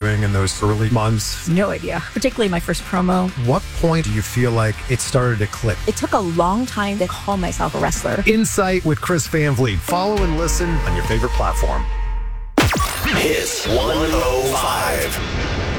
in those early months? No idea, particularly my first promo. What point do you feel like it started to click? It took a long time to call myself a wrestler. Insight with Chris Van Vliet. Follow and listen on your favorite platform. Hits 105.